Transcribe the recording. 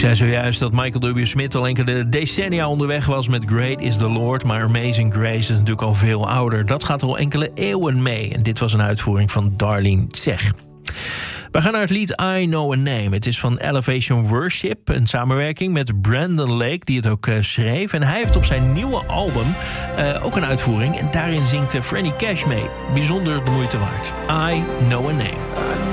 zei zojuist dat Michael W. Smith al enkele decennia onderweg was met Great is the Lord, maar Amazing Grace is natuurlijk al veel ouder. Dat gaat al enkele eeuwen mee en dit was een uitvoering van Darlene Zech. We gaan naar het lied I Know a Name. Het is van Elevation Worship, een samenwerking met Brandon Lake, die het ook schreef. En hij heeft op zijn nieuwe album ook een uitvoering en daarin zingt Franny Cash mee. Bijzonder de moeite waard. I Know a Name.